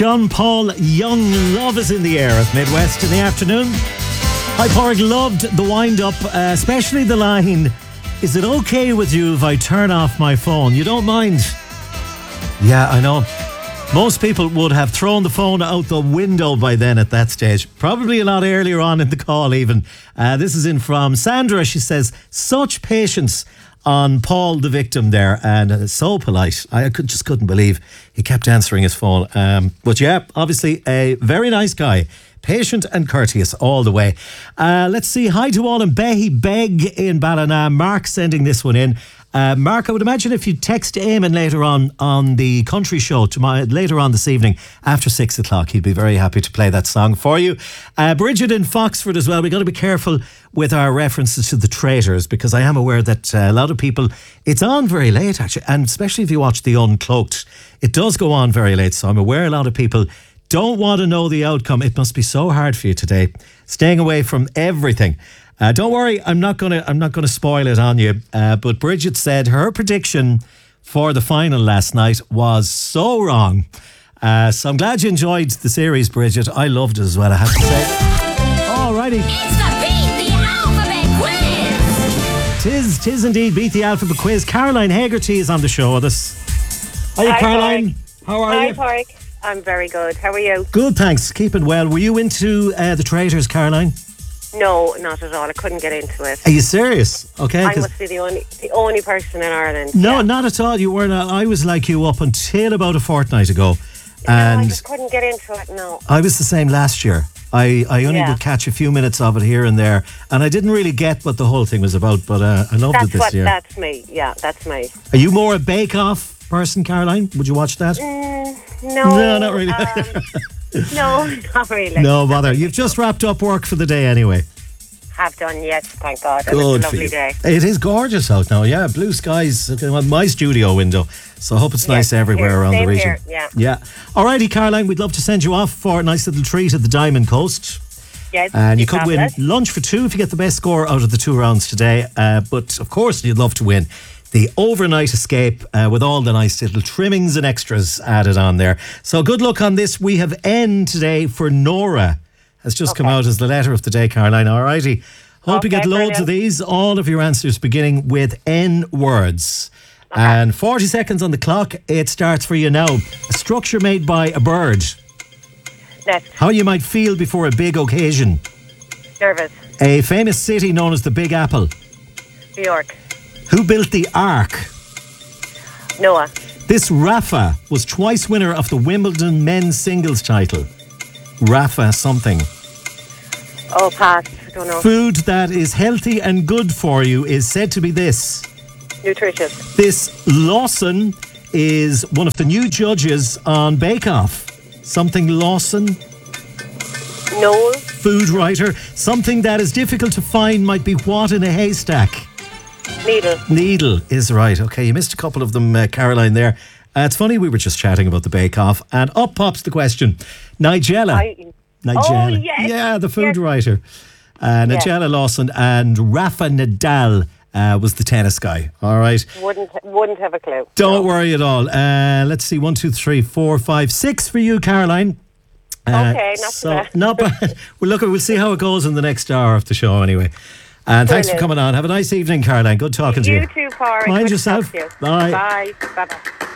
John Paul Young, Love is in the air at Midwest in the afternoon. Hi, Porg, loved the wind-up, especially the line, is it okay with you if I turn off my phone? You don't mind? Yeah, I know. Most people would have thrown the phone out the window by then at that stage. Probably a lot earlier on in the call even. This is in from Sandra. She says, such patience on Paul, the victim there, and so polite. I just couldn't believe he kept answering his phone. But yeah, obviously a very nice guy. Patient and courteous all the way. Let's see. Hi to all in Behy Beg in Ballina. Mark sending this one in. Mark, I would imagine if you text Eamon later on the country show later on this evening after 6 o'clock, he'd be very happy to play that song for you. Bridget in Foxford as well. We've got to be careful with our references to the Traitors, because I am aware that a lot of people, it's on very late actually, and especially if you watch The Uncloaked, it does go on very late. So I'm aware a lot of people don't want to know the outcome. It must be so hard for you today, staying away from everything. Don't worry, I'm not gonna spoil it on you. But Bridget said her prediction for the final last night was so wrong. So I'm glad you enjoyed the series, Bridget. I loved it as well, I have to say. Alrighty. It's the Beat the Alphabet Quiz. Tis indeed Beat the Alphabet Quiz. Caroline Hagerty is on the show with us. Hiya, Caroline. Porg. How are you? Hi, Porg. I'm very good. How are you? Good, thanks. Keeping well. Were you into the Traitors, Caroline? No, not at all. I couldn't get into it. Are you serious? Okay. I must be the only person in Ireland. No, yeah. not at all. You weren't. I was like you up until about a fortnight ago. No, And I just couldn't get into it, no. I was the same last year. I only would catch a few minutes of it here and there, and I didn't really get what the whole thing was about, but I loved it this year. That's me. Yeah, that's me. Are you more a Bake Off person, Caroline? Would you watch that? No, not really. No, not really. No bother. You've just wrapped up work for the day anyway. Have done, yes, thank God. It was Good a for lovely you. day. It is gorgeous out now, yeah. Blue skies on my studio window. So I hope it's nice everywhere here, around the same region. here, Yeah. Alrighty, Caroline, we'd love to send you off for a nice little treat at the Diamond Coast. Yes, And you could fabulous. win lunch for two if you get the best score out of the 2 rounds today. But of course, you'd love to win the overnight escape with all the nice little trimmings and extras added on there. So good luck on this. We have N today for Nora. Has just come out as the letter of the day, Caroline. Alrighty. Hope you get loads of these. All of your answers beginning with N words. And 40 seconds on the clock. It starts for you now. A structure made by a bird. Nest. How you might feel before a big occasion. Nervous. A famous city known as the Big Apple. New York. Who built the Ark? Noah. This Rafa was twice winner of the Wimbledon men's singles title. Rafa something. Oh, pass. I don't know. Food that is healthy and good for you is said to be this. Nutritious. This Lawson is one of the new judges on Bake Off. Something Lawson. Noel. Food writer. Something that is difficult to find might be what in a haystack? Needle. Needle is right. Okay, you missed a couple of them, Caroline, there. It's funny, we were just chatting about the Bake Off, and up pops the question. Nigella. Oh, yes. Yeah, the food writer. Nigella Lawson and Rafa Nadal was the tennis guy. All right. Wouldn't have a clue. Don't worry at all. Let's see. 1, 2, 3, 4, 5, 6 for you, Caroline. Okay, not so bad. Not bad. We'll see how it goes in the next hour of the show anyway. And thanks for coming on. Have a nice evening, Caroline. Good talking to you. You too, Porg. Mind Good to yourself. talk to you. Bye. Bye. Bye-bye.